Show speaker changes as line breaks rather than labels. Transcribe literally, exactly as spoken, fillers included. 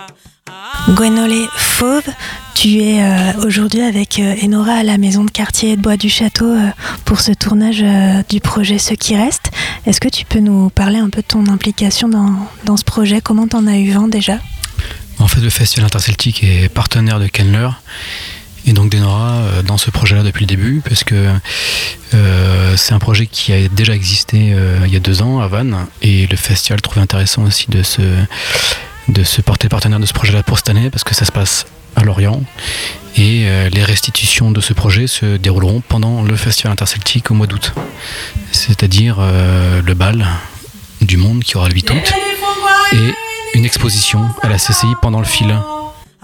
Gwenolé Fauve, tu es euh, aujourd'hui avec euh, Enora à la maison de quartier de Bois du Château euh, pour ce tournage euh, du projet Ce qui reste. Est-ce que tu peux nous parler un peu de ton implication dans, dans ce projet? Comment t'en as eu vent déjà?
En fait, le Festival Interceltique est partenaire de Kenler et donc d'Enora euh, dans ce projet-là depuis le début, parce que euh, c'est un projet qui a déjà existé euh, il y a deux ans à Vannes, et le festival trouvait intéressant aussi de se, de se porter partenaire de ce projet-là pour cette année, parce que ça se passe à Lorient, et euh, les restitutions de ce projet se dérouleront pendant le Festival Interceltique au mois d'août, c'est-à-dire euh, le bal du monde qui aura le huit août, et une exposition à la C C I pendant le fil.